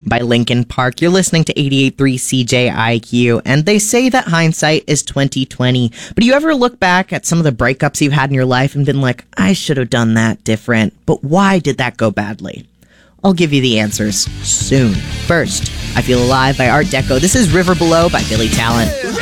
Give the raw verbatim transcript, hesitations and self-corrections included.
by Linkin Park. You're listening to eighty-eight point three C J I Q, and they say that hindsight is twenty twenty. But do you ever look back at some of the breakups you've had in your life and been like, I should have done that different, but why did that go badly? I'll give you the answers soon. First, I Feel Alive by Art Deco. This is River Below by Billy Talent.